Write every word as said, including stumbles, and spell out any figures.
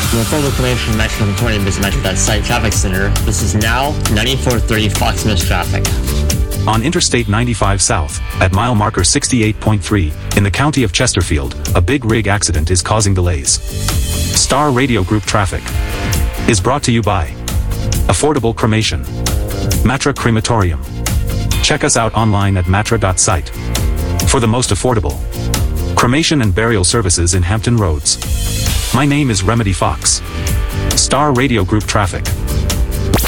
For further information on Metro twenty, visit Metro dot site Traffic Center. This is now ninety-four thirty Fox Miss traffic. On Interstate ninety-five South, at mile marker sixty-eight point three, in the county of Chesterfield, a big rig accident is causing delays. Star Radio Group Traffic is brought to you by Affordable Cremation, Matra Crematorium. Check us out online at matra dot site for the most affordable cremation and burial services in Hampton Roads. My name is Remedy Fox. Star Radio Group Traffic.